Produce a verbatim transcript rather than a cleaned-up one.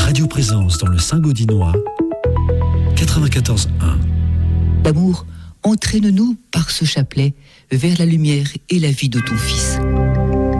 Radio Présence dans le Saint-Gaudinois, quatre-vingt-quatorze un. L'amour, entraîne-nous par ce chapelet vers la lumière et la vie de ton Fils.